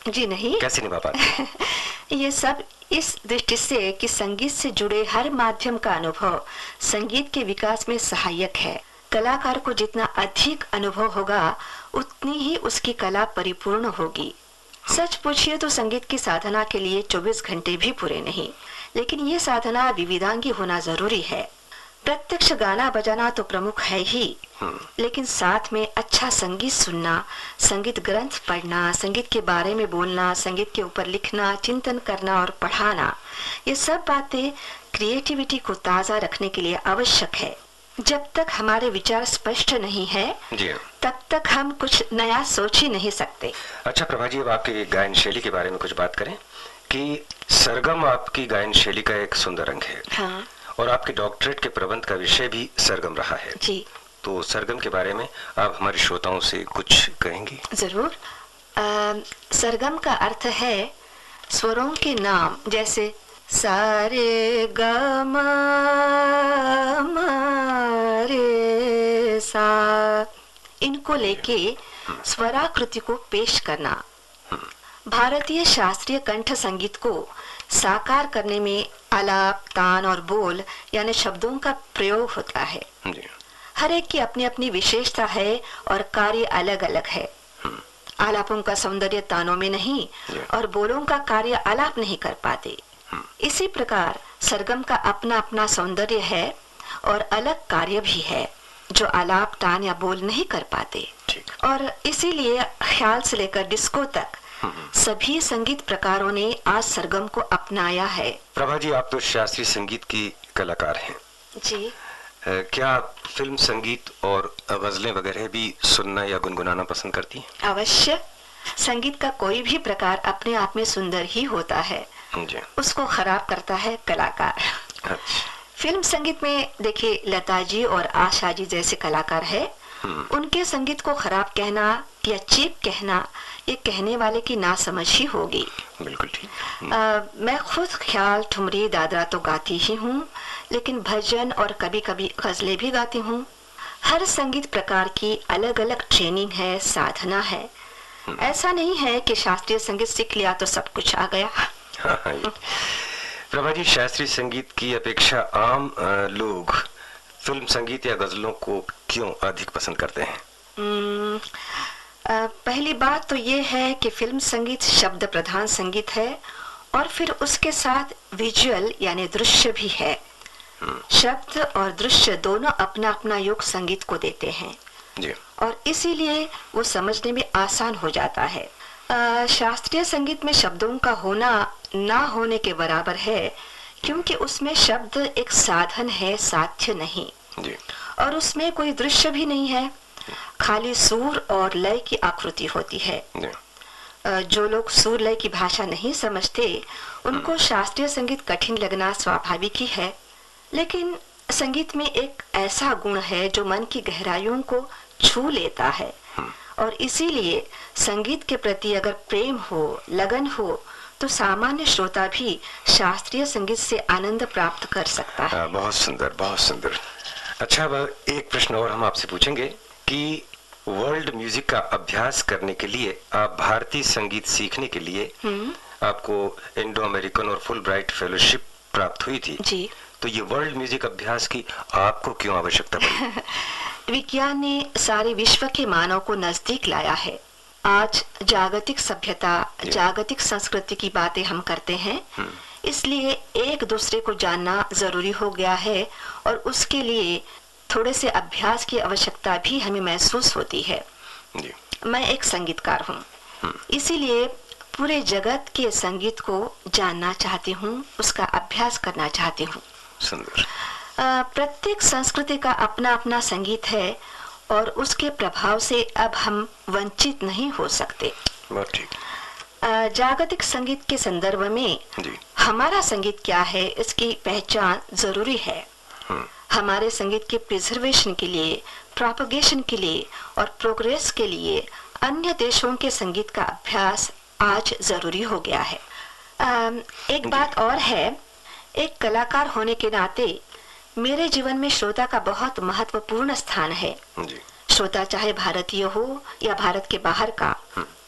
जी नहीं। कैसे निभा पाते? ये सब इस दृष्टि से कि संगीत से जुड़े हर माध्यम का अनुभव संगीत के विकास में सहायक है। कलाकार को जितना अधिक अनुभव होगा उतनी ही उसकी कला परिपूर्ण होगी। सच पूछिए तो संगीत की साधना के लिए 24 घंटे भी पूरे नहीं, लेकिन ये साधना विविधांगी होना जरूरी है। प्रत्यक्ष गाना बजाना तो प्रमुख है ही, लेकिन साथ में अच्छा संगीत सुनना, संगीत ग्रंथ पढ़ना, संगीत के बारे में बोलना, संगीत के ऊपर लिखना, चिंतन करना और पढ़ाना, ये सब बातें क्रिएटिविटी को ताजा रखने के लिए आवश्यक है। जब तक हमारे विचार स्पष्ट नहीं है तब तक हम कुछ नया सोच ही नहीं सकते। अच्छा प्रभा जी, अब आपकी गायन शैली के बारे में कुछ बात करें कि सरगम आपकी गायन शैली का एक सुंदर अंग है। हाँ। और आपके डॉक्टरेट के प्रबंध का विषय भी सरगम रहा है जी। तो सरगम के बारे में आप हमारे श्रोताओं से कुछ कहेंगी? जरूर। सरगम का अर्थ है स्वरों के नाम, जैसे सारे ग म रे सा, इनको लेके स्वराकृति को पेश करना। भारतीय शास्त्रीय कंठ संगीत को साकार करने में आलाप, तान और बोल यानी शब्दों का प्रयोग होता है। हर एक की अपनी अपनी विशेषता है और कार्य अलग अलग है। आलापों का सौंदर्य तानों में नहीं और बोलों का कार्य आलाप नहीं कर पाते। इसी प्रकार सरगम का अपना अपना सौंदर्य है और अलग कार्य भी है जो आलाप, तान या बोल नहीं कर पाते। और इसीलिए ख्याल से लेकर डिस्को तक सभी संगीत प्रकारों ने आज सरगम को अपनाया है। प्रभा जी, आप तो शास्त्रीय संगीत की कलाकार हैं जी। क्या फिल्म संगीत और गजलें वगैरह भी सुनना या गुनगुनाना पसंद करती हैं? अवश्य। संगीत का कोई भी प्रकार अपने आप में सुंदर ही होता है जी। उसको खराब करता है कलाकार। अच्छा। फिल्म संगीत में देखिए लता जी और आशा जी जैसे कलाकार है, उनके संगीत को खराब कहना या चीप कहना ये कहने वाले की नासमझ ही होगी। बिल्कुल ठीक। मैं खुद ख्याल, ठुमरी, दादरा तो गाती ही हूँ, लेकिन भजन और कभी कभी गजलें भी गाती हूँ। हर संगीत प्रकार की अलग अलग ट्रेनिंग है, साधना है। ऐसा नहीं है कि शास्त्रीय संगीत सीख लिया तो सब कुछ आ गया। प्रभा जी, शास्त्रीय संगीत की अपेक्षा आम लोग फिल्म संगीत या गजलों को क्यों अधिक पसंद करते हैं? पहली बात तो ये है कि फिल्म संगीत शब्द प्रधान संगीत है और फिर उसके साथ विजुअल यानी दृश्य भी है। शब्द और दृश्य दोनों अपना अपना योग संगीत को देते हैं जी। और इसीलिए वो समझने में आसान हो जाता है। शास्त्रीय संगीत में शब्दों का होना ना होने के बराबर है, क्योंकि उसमें शब्द एक साधन है, साध्य नहीं जी। और उसमें कोई दृश्य भी नहीं है, खाली सुर और लय की आकृति होती है। जो लोग सुर लय की भाषा नहीं समझते उनको शास्त्रीय संगीत कठिन लगना स्वाभाविक ही है, लेकिन संगीत में एक ऐसा गुण है जो मन की गहराइयों को छू लेता है और इसीलिए संगीत के प्रति अगर प्रेम हो, लगन हो तो सामान्य श्रोता भी शास्त्रीय संगीत से आनंद प्राप्त कर सकता है। बहुत सुंदर, बहुत सुंदर। अच्छा, अब एक प्रश्न और हम आपसे पूछेंगे कि वर्ल्ड म्यूजिक का अभ्यास करने के लिए आप भारतीय संगीत सीखने के लिए आपको इंडो अमेरिकन और फुल ब्राइट फेलोशिप प्राप्त हुई थी जी। तो ये वर्ल्ड म्यूजिक अभ्यास की आपको क्यों आवश्यकता पड़ी? विज्ञान ने सारे विश्व के मानव को नजदीक लाया है। आज जागतिक सभ्यता, जागतिक संस्कृति की बातें हम करते हैं, इसलिए एक दूसरे को जानना जरूरी हो गया है और उसके लिए थोड़े से अभ्यास की आवश्यकता भी हमें महसूस होती है। मैं एक संगीतकार हूँ, इसीलिए पूरे जगत के संगीत को जानना चाहती हूँ, उसका अभ्यास करना चाहती हूँ। सुंदर। प्रत्येक संस्कृति का अपना अपना संगीत है और उसके प्रभाव से अब हम वंचित नहीं हो सकते। जागतिक संगीत के संदर्भ में हमारा संगीत क्या है इसकी पहचान जरूरी है। हमारे संगीत के प्रिजर्वेशन के लिए, प्रोपगेशन के लिए और प्रोग्रेस के लिए अन्य देशों के संगीत का अभ्यास आज जरूरी हो गया है। एक बात और है, एक कलाकार होने के नाते मेरे जीवन में श्रोता का बहुत महत्वपूर्ण स्थान है। श्रोता चाहे भारतीय हो या भारत के बाहर का,